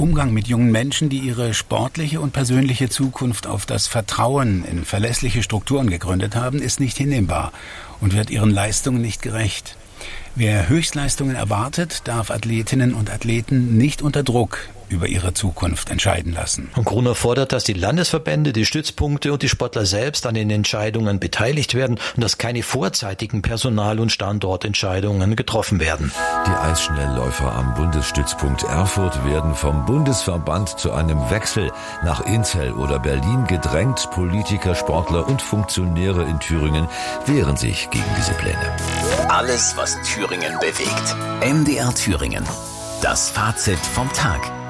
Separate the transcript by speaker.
Speaker 1: Umgang mit jungen Menschen, die ihre sportliche und persönliche Zukunft auf das Vertrauen in verlässliche Strukturen gegründet haben, ist nicht hinnehmbar und wird ihren Leistungen nicht gerecht. Wer Höchstleistungen erwartet, darf Athletinnen und Athleten nicht unter Druck über ihre Zukunft entscheiden lassen.
Speaker 2: Und Gruner fordert, dass die Landesverbände, die Stützpunkte und die Sportler selbst an den Entscheidungen beteiligt werden und dass keine vorzeitigen Personal- und Standortentscheidungen getroffen werden.
Speaker 3: Die Eisschnellläufer am Bundesstützpunkt Erfurt werden vom Bundesverband zu einem Wechsel nach Inzell oder Berlin gedrängt. Politiker, Sportler und Funktionäre in Thüringen wehren sich gegen diese Pläne.
Speaker 4: Alles, was Thüringen bewegt. MDR Thüringen. Das Fazit vom Tag.